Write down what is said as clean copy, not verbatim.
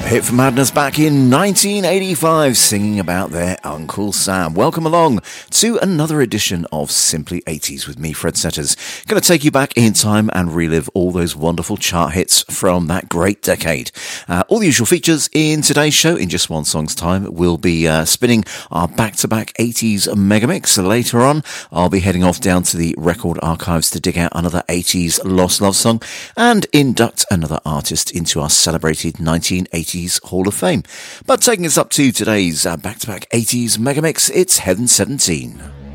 Hit for Madness back in 1985, singing about their Uncle Sam. Welcome along to another edition of Simply 80s with me, Fred Setters. Going to take you back in time and relive all those wonderful chart hits from that great decade. All the usual features in today's show. In just one song's time, we'll be spinning our back-to-back 80s megamix. Later on, I'll be heading off down to the record archives to dig out another 80s lost love song and induct another artist into our celebrated 1980s Hall of Fame. But taking us up to today's back-to-back 80s megamix, it's Heaven 17.